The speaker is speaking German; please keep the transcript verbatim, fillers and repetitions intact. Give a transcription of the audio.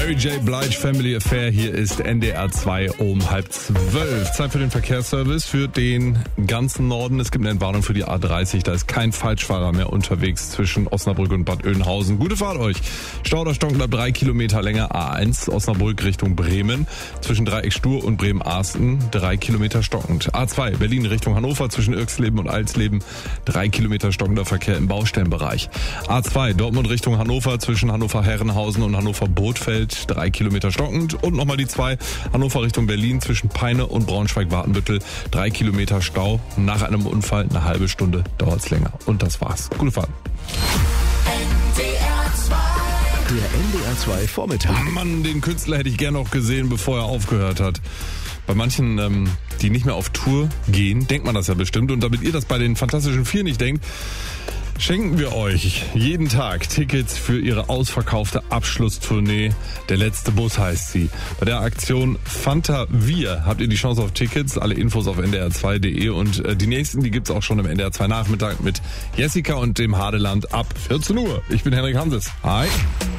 Mary J. Blige Family Affair. Hier ist N D R zwei um halb zwölf. Zeit für den Verkehrsservice für den ganzen Norden. Es gibt eine Entwarnung für die A dreißig. Da ist kein Falschfahrer mehr unterwegs zwischen Osnabrück und Bad Oeynhausen. Gute Fahrt euch. Stau oder Stocken bleibt drei Kilometer länger. A eins Osnabrück Richtung Bremen. Zwischen Dreieck Stur und Bremen-Arsten drei Kilometer stockend. A zwei Berlin Richtung Hannover zwischen Irxleben und Alsleben. Drei Kilometer stockender Verkehr im Baustellenbereich. A zwei Dortmund Richtung Hannover zwischen Hannover-Herrenhausen und Hannover-Bothfeld. Drei Kilometer stockend. Und nochmal die zwei Hannover Richtung Berlin zwischen Peine und Braunschweig-Wartenbüttel. Drei Kilometer Stau. Nach einem Unfall eine halbe Stunde dauert's länger. Und das war's. Gute Fahrt. Der N D R zwei Vormittag. Mann, den Künstler hätte ich gerne noch gesehen, bevor er aufgehört hat. Bei manchen, ähm, die nicht mehr auf Tour gehen, denkt man das ja bestimmt. Und damit ihr das bei den Fantastischen Vier nicht denkt, schenken wir euch jeden Tag Tickets für ihre ausverkaufte Abschlusstournee. Der letzte Bus heißt sie. Bei der Aktion Fanta Wir habt ihr die Chance auf Tickets. Alle Infos auf N D R zwei Punkt de und äh, die nächsten, die gibt's auch schon im N D R zwei Nachmittag mit Jessica und dem Hadeland ab vierzehn Uhr. Ich bin Henrik Hanses. Hi.